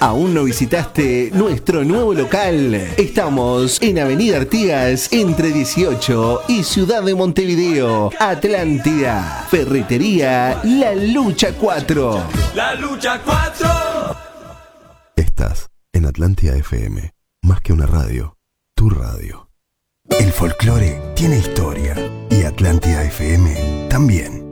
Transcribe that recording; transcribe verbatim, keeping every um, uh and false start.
¿Aún no visitaste nuestro nuevo local? Estamos en Avenida Artigas, entre dieciocho y Ciudad de Montevideo, Atlántida. Ferretería La Lucha cuatro. La Lucha cuatro. Estás en Atlántida F M. Más que una radio, tu radio. El folclore tiene historia y Atlántida F M también.